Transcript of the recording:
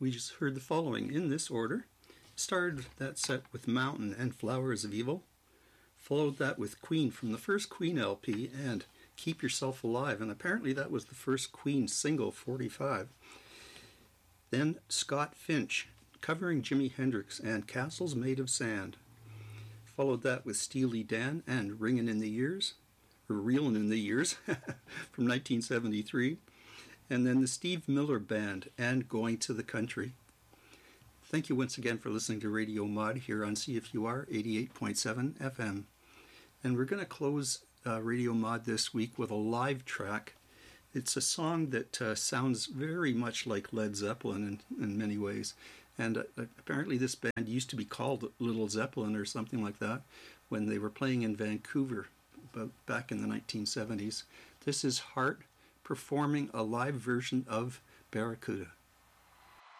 we just heard the following in this order. Started that set with Mountain and Flowers of Evil. Followed that with Queen from the first Queen LP and Keep Yourself Alive. And apparently that was the first Queen single, 45. Then Scott Finch covering Jimi Hendrix and Castles Made of Sand. Followed that with Steely Dan and Ringin' in the Years, or Reelin' in the Years, from 1973. And then the Steve Miller Band and Going to the Country. Thank you once again for listening to Radio Mod here on CFUR 88.7 FM. And we're going to close Radio Mod this week with a live track. It's a song that sounds very much like Led Zeppelin in many ways. And apparently this band used to be called Little Zeppelin or something like that when they were playing in Vancouver back in the 1970s. This is Heart performing a live version of Barracuda.